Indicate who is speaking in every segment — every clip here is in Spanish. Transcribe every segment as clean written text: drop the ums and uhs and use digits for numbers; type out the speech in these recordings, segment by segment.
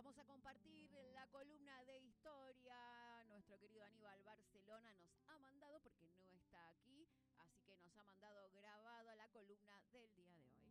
Speaker 1: Vamos a compartir la columna de historia. Nuestro querido Aníbal Barcelona nos ha mandado, porque no está aquí, así que nos ha mandado grabada la columna del día de hoy.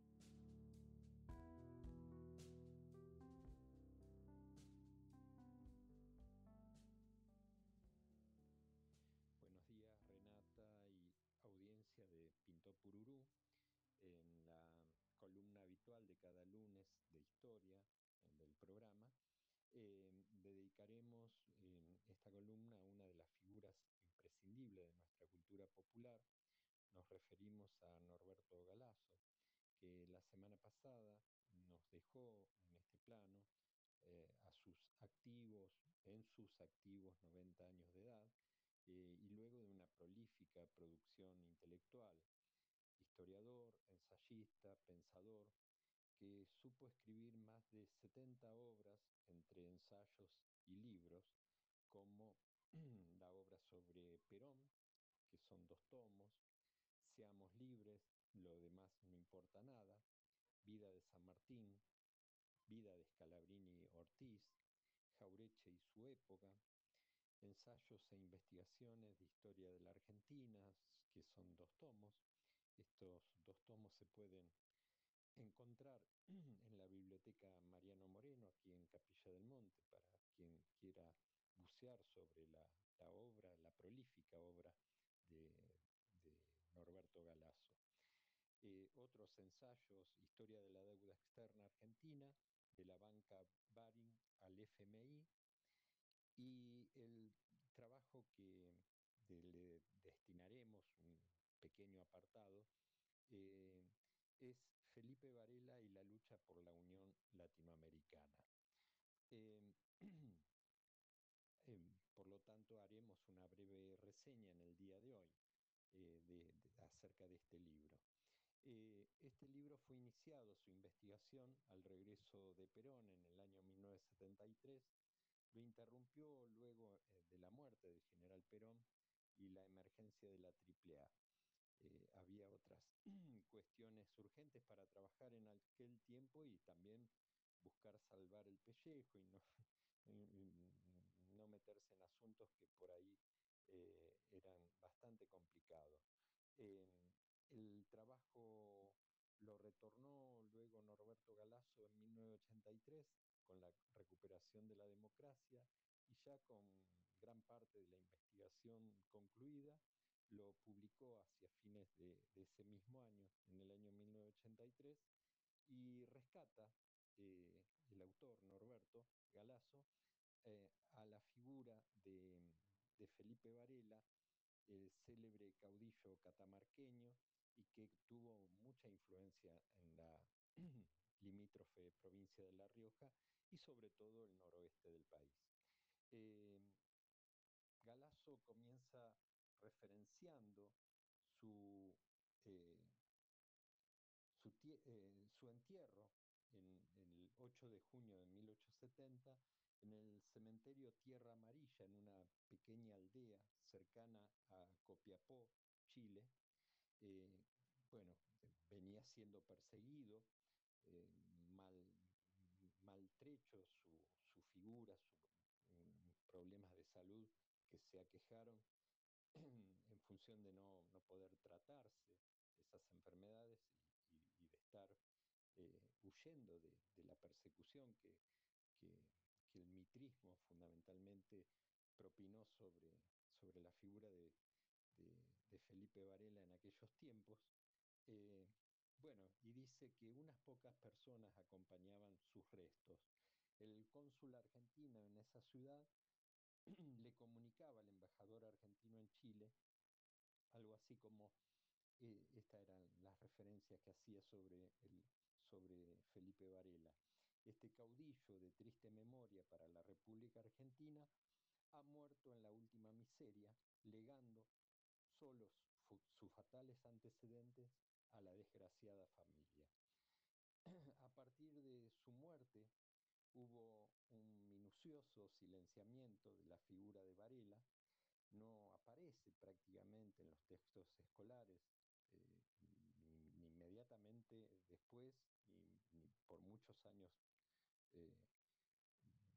Speaker 2: Buenos días, Renata y audiencia de Pinto Pururú. En la columna habitual de cada lunes de historia del programa, dedicaremos esta columna a una de las figuras imprescindibles de nuestra cultura popular. Nos referimos a Norberto Galasso, que la semana pasada nos dejó en este plano en sus activos 90 años de edad, y luego de una prolífica producción intelectual, historiador, ensayista, pensador, que supo escribir más de 70 obras entre ensayos y libros, como la obra sobre Perón, que son 2 tomos, Seamos libres, lo demás no importa nada, Vida de San Martín, Vida de Scalabrini Ortiz, Jaureche y su época, Ensayos e investigaciones de historia de la Argentina, que son 2 tomos. Estos 2 tomos se pueden encontrar en la Biblioteca Mariano Moreno, aquí en Capilla del Monte, para quien quiera bucear sobre la obra, la prolífica obra de Norberto Galasso. Otros ensayos, Historia de la deuda externa argentina, de la banca Baring al FMI, y el trabajo que le destinaremos un pequeño apartado es Felipe Varela y la lucha por la Unión Latinoamericana. Por lo tanto, haremos una breve reseña en el día de hoy acerca de este libro. Este libro fue iniciado, su investigación, al regreso de Perón en el año 1973, lo interrumpió luego de la muerte del general Perón y la emergencia de la AAA. Había otras cuestiones urgentes para trabajar en aquel tiempo y también buscar salvar el pellejo y no meterse en asuntos que por ahí eran bastante complicados. El trabajo lo retornó luego Norberto Galasso en 1983 con la recuperación de la democracia, y ya con gran parte de la investigación concluida, lo publicó hacia fines de ese mismo año, en el año 1983, y rescata el autor Norberto Galasso a la figura de Felipe Varela, el célebre caudillo catamarqueño, y que tuvo mucha influencia en la limítrofe provincia de La Rioja y sobre todo el noroeste del país. Galasso comienza referenciando su entierro en el 8 de junio de 1870 en el cementerio Tierra Amarilla, en una pequeña aldea cercana a Copiapó, Chile. Bueno, venía siendo perseguido, maltrecho su figura, problemas de salud que se aquejaron en función de no poder tratarse esas enfermedades y de estar huyendo de la persecución que el mitrismo fundamentalmente propinó sobre la figura de Felipe Varela en aquellos tiempos. Bueno, y dice que unas pocas personas acompañaban sus restos. El cónsul argentino en esa ciudad le comunicaba al embajador argentino en Chile algo así como, estas eran las referencias que hacía sobre Felipe Varela: este caudillo de triste memoria para la República Argentina ha muerto en la última miseria, legando solos sus fatales antecedentes a la desgraciada familia. A partir de su muerte hubo un minucioso silenciamiento de la figura de Varela. No aparece prácticamente en los textos escolares, ni inmediatamente después, ni por muchos años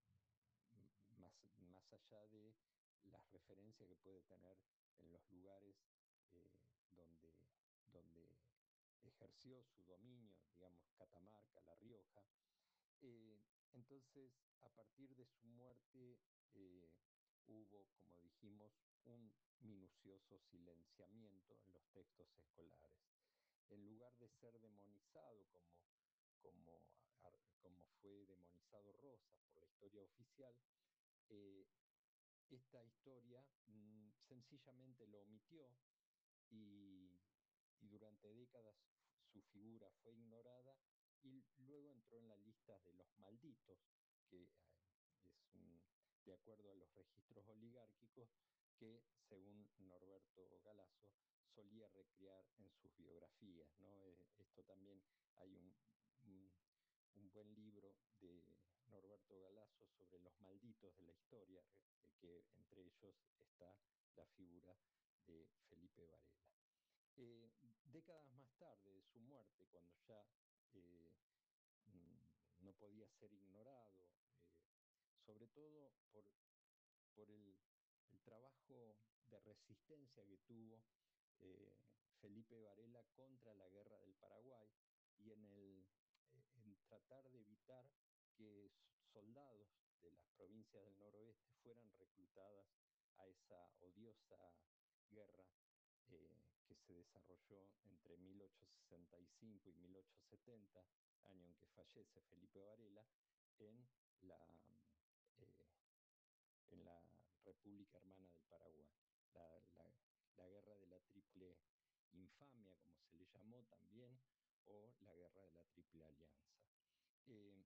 Speaker 2: más allá de las referencias que puede tener en los lugares eh, donde, donde ejerció su dominio, digamos Catamarca, La Rioja. Eh, entonces, a partir de su muerte eh, hubo, como dijimos, un minucioso silenciamiento en los textos escolares. En lugar de ser demonizado como, como fue demonizado Rosas por la historia oficial, eh, esta historia sencillamente lo omitió y, y durante décadas su figura fue ignorada y luego entró en la lista de los malditos, que es de acuerdo a los registros oligárquicos que, según Norberto Galasso, solía recrear en sus biografías, ¿no? Esto también hay un, un buen libro de Norberto Galasso sobre los malditos de la historia, que entre ellos está la figura de Felipe Varela. Décadas más tarde de su muerte, cuando ya eh, no podía ser ignorado, sobre todo por el trabajo de resistencia que tuvo eh, Felipe Varela contra la guerra del Paraguay y en tratar de evitar que soldados de las provincias del noroeste fueran reclutadas a esa odiosa guerra que se desarrolló entre 1865 y 1870, año en que fallece Felipe Varela, en la, eh, en la República Hermana del Paraguay. La, la, la guerra de la Triple Infamia, como se le llamó también, o la guerra de la Triple Alianza. Eh,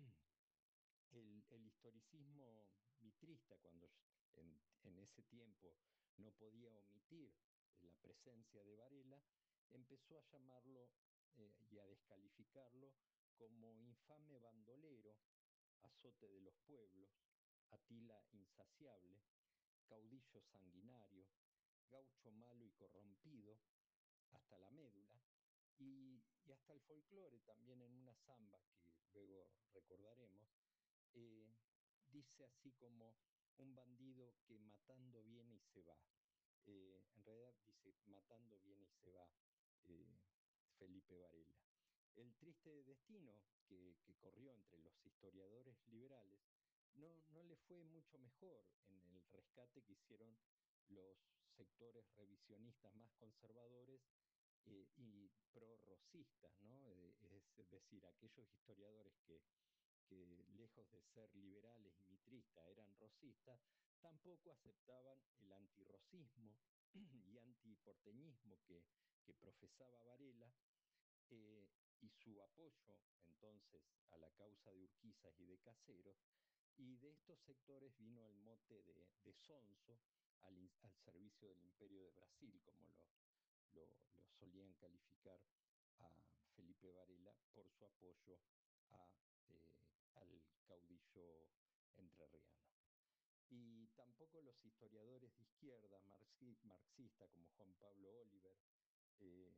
Speaker 2: el historicismo mitrista, cuando en ese tiempo no podía omitir la presencia de Varela, empezó a llamarlo y a descalificarlo como infame bandolero, azote de los pueblos, Atila insaciable, caudillo sanguinario, gaucho malo y corrompido, hasta la médula, y hasta el folclore también en una samba que luego recordaremos, eh, dice así como un bandido que matando viene y se va. En realidad dice matando viene y se va eh, Felipe Varela. El triste destino que corrió entre los historiadores liberales no le fue mucho mejor en el rescate que hicieron los sectores revisionistas más conservadores y pro-rosistas, ¿no? Es decir, aquellos historiadores que lejos de ser liberales y mitristas eran rosistas, tampoco aceptaban el antirrosismo y antiporteñismo que profesaba Varela, y su apoyo entonces a la causa de Urquizas y de Caseros, y de estos sectores vino el mote de sonso al servicio del Imperio de Brasil, como lo solían calificar a Felipe Varela por su apoyo a, al caudillo entrerriano. Y tampoco los historiadores de izquierda marxista como Juan Pablo Oliver, eh,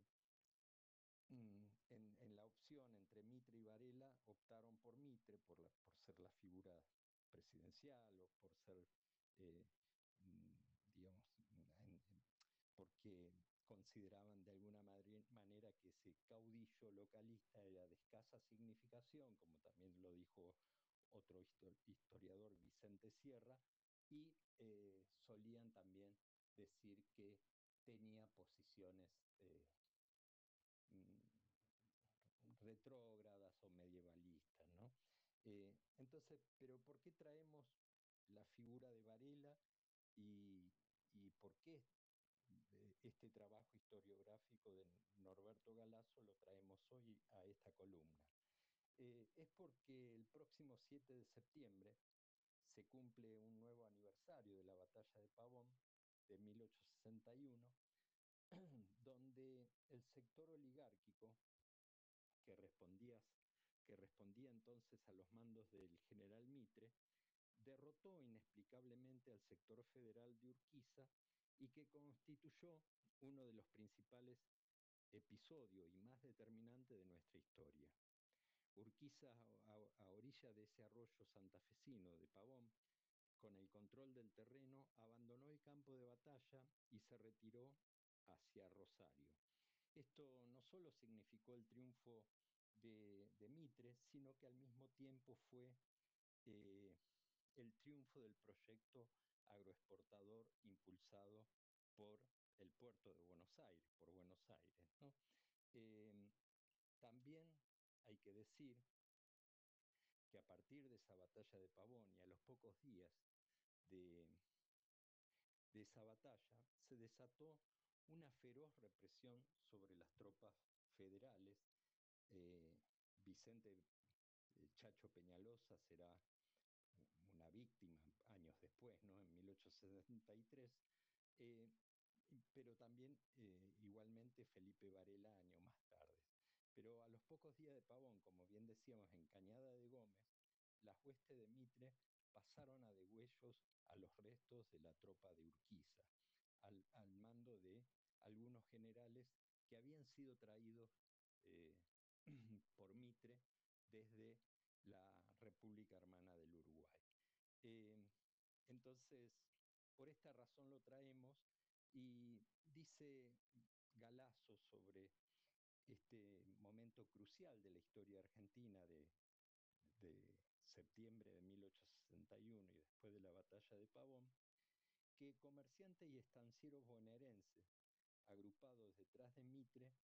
Speaker 2: en la opción entre Mitre y Varela, optaron por Mitre por ser la figura presidencial o por ser, eh, digamos, porque consideraban de alguna manera que ese caudillo localista era de escasa significación, como también lo dijo otro historiador, Vicente Sierra, y solían también decir que tenía posiciones retrógradas o medievalistas, ¿no? Entonces, pero ¿por qué traemos la figura de Varela y, y por qué este trabajo historiográfico de Norberto Galasso lo traemos hoy a esta columna? Es porque el próximo 7 de septiembre se cumple un nuevo aniversario de la batalla de Pavón de 1861, donde el sector oligárquico que respondía, que respondía entonces a los mandos del general Mitre, derrotó inexplicablemente al sector federal de Urquiza y que constituyó uno de los principales episodios y más determinantes de nuestra historia. Urquiza, a orilla de ese arroyo santafesino de Pavón, con el control del terreno, abandonó el campo de batalla y se retiró hacia Rosario. Esto no solo significó el triunfo de Mitre, sino que al mismo tiempo fue eh, el triunfo del proyecto agroexportador impulsado por el puerto de Buenos Aires, por Buenos Aires, ¿no? Eh, También hay que decir que a partir de esa batalla de Pavón y a los pocos días de, de esa batalla, se desató una feroz represión sobre las tropas federales. Eh, Vicente Chacho Peñalosa será una víctima años después, ¿no? En 1873, eh, pero también igualmente Felipe Varela año más tarde. Pero a los pocos días de Pavón, como bien decíamos, en Cañada de Gómez, las huestes de Mitre pasaron a degüellos a los restos de la tropa de Urquiza, al mando de algunos generales que habían sido traídos eh, por Mitre desde la República Hermana del Uruguay. Eh, entonces, por esta razón lo traemos y dice Galasso sobre este momento crucial de la historia argentina de septiembre de 1861 y después de la batalla de Pavón, que comerciantes y estancieros bonaerenses agrupados detrás de Mitre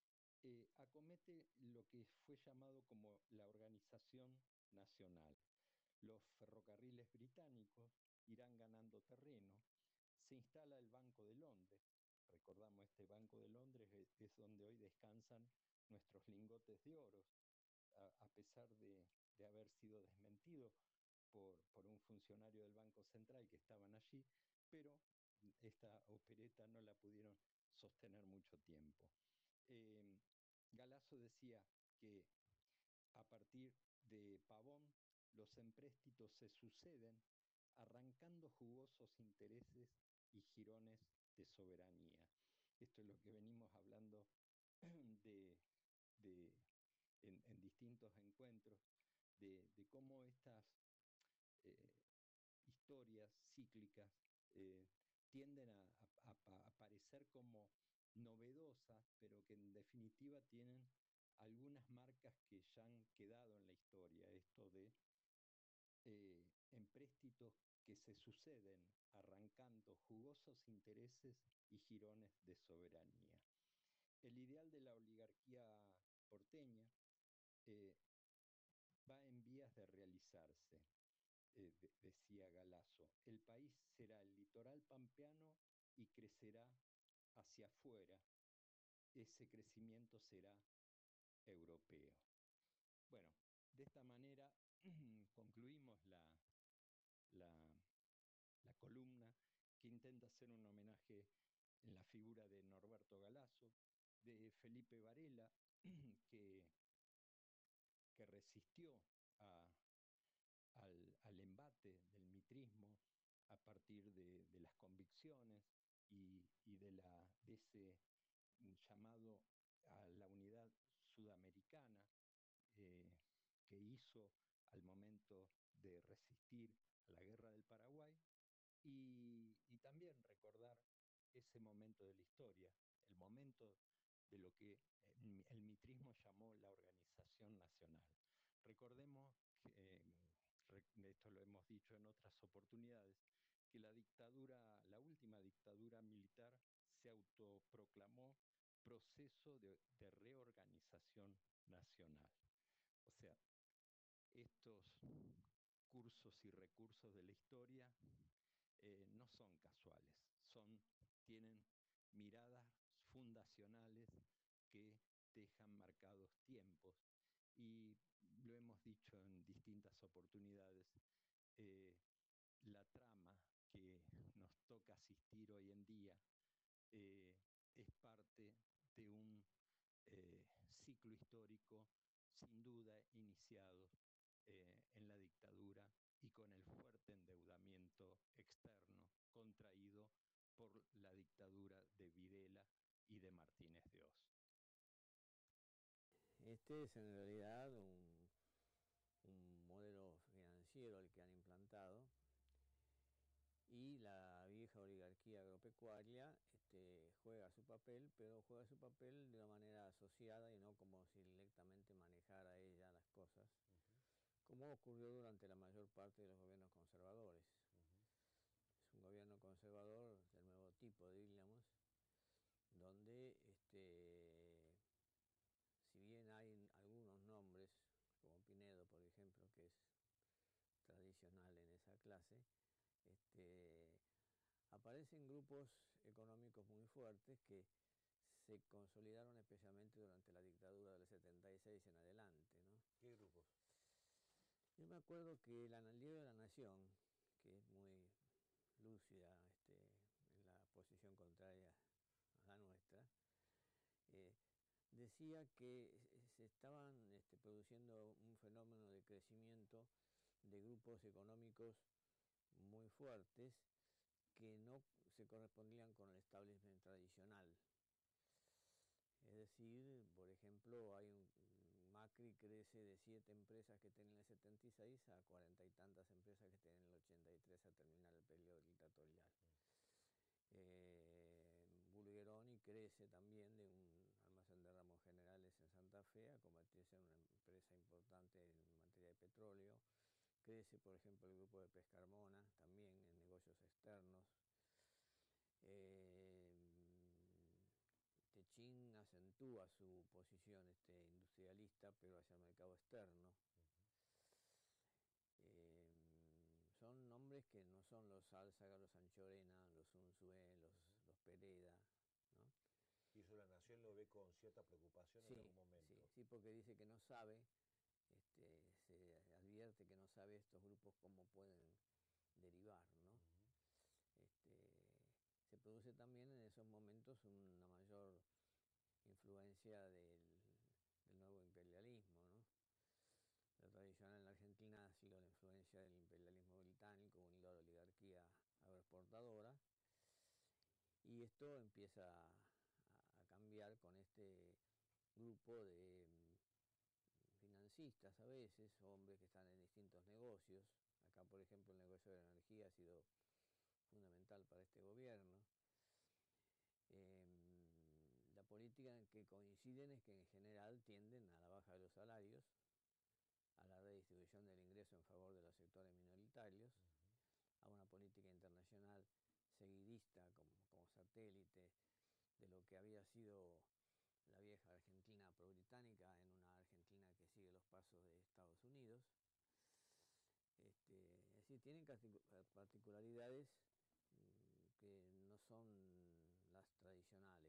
Speaker 2: acomete lo que fue llamado como la Organización Nacional. Los ferrocarriles británicos irán ganando terreno, se instala el Banco de Londres. Recordamos, este Banco de Londres es donde hoy descansan nuestros lingotes de oro, a pesar de haber sido desmentido por un funcionario del Banco Central que estaban allí, pero esta opereta no la pudieron sostener mucho tiempo. Eh, Galasso decía que a partir de Pavón los empréstitos se suceden arrancando jugosos intereses y jirones de soberanía. Esto es lo que venimos hablando de, de, en distintos encuentros, de cómo estas eh, historias cíclicas tienden a parecer como novedosas, pero que en definitiva tienen algunas marcas que ya han quedado en la historia. Esto de empréstitos que se suceden arrancando jugosos intereses y jirones de soberanía. El ideal de la oligarquía porteña eh, va en vías de realizarse, decía Galasso. El país será el litoral pampeano y crecerá hacia afuera. Ese crecimiento será europeo. Bueno, de esta manera concluimos la, la columna que intenta hacer un homenaje en la figura de Norberto Galasso, de Felipe Varela, que, que resistió al embate del mitrismo a partir de las convicciones y de ese llamado a la unidad sudamericana eh, que hizo al momento de resistir a la guerra del Paraguay y también recordar ese momento de la historia, el momento de lo que el mitrismo llamó la organización nacional. Recordemos que, esto lo hemos dicho en otras oportunidades, que la última dictadura militar se autoproclamó proceso de reorganización nacional. O sea, estos cursos y recursos de la historia no son casuales, tienen miradas fundacionales que dejan marcados tiempos y lo hemos dicho en distintas oportunidades, la trama que nos toca asistir hoy en día es parte de un ciclo histórico sin duda iniciado en la dictadura y con el fuerte endeudamiento externo contraído por la dictadura de Videla y de Martínez de Oz.
Speaker 3: Este es en realidad un modelo financiero el que han implantado, y la vieja oligarquía agropecuaria juega su papel, pero juega su papel de una manera asociada y no como si directamente manejara ella las cosas, como ocurrió durante la mayor parte de los gobiernos conservadores. Es un gobierno conservador del nuevo tipo, diríamos, donde si bien hay algunos nombres, como Pinedo, por ejemplo, que es tradicional en esa clase, aparecen grupos económicos muy fuertes que se consolidaron especialmente durante la dictadura del 76 en adelante, ¿no?
Speaker 4: ¿Qué grupos?
Speaker 3: Yo me acuerdo que el diario de la Nación, que es muy lúcida en la posición contraria a la nuestra, eh, decía que se estaban produciendo un fenómeno de crecimiento de grupos económicos muy fuertes que no se correspondían con el establishment tradicional. Es decir, por ejemplo, Macri crece de 7 empresas que tenía en el 76 a 40 y tantas empresas que tienen en el 83 a terminar el periodo dictatorial. Bulgeroni crece también de un almacén de ramos generales en Santa Fe a convertirse en una empresa importante en materia de petróleo. Crece, por ejemplo, el grupo de Pescarmona, también en negocios externos. Techin acentúa su posición industrialista, pero hacia el mercado externo. Son nombres que no son los Álzaga, los Anchorena, los Unzué, los Pereda, ¿no?
Speaker 4: ¿Y eso la Nación lo ve con cierta preocupación
Speaker 3: Sí,
Speaker 4: en algún momento?
Speaker 3: Sí, porque dice que no sabe, se advierte que no sabe estos grupos cómo pueden derivar, ¿no? Se produce también en esos momentos una mayor influencia del nuevo imperialismo, ¿no? La tradición en la Argentina ha sido la influencia del imperialismo británico unido a la oligarquía agroexportadora, y esto empieza a cambiar con este grupo de financistas a veces, hombres que están en distintos negocios. Acá, por ejemplo, el negocio de la energía ha sido fundamental para este gobierno. La política en que coinciden es que en general tienden a la baja de los salarios, a la redistribución del ingreso en favor de los sectores minoritarios, a una política internacional seguidista como satélite de lo que había sido la vieja Argentina pro-británica en una Argentina que sigue los pasos de Estados Unidos. Es decir, tienen particularidades que no son las tradicionales.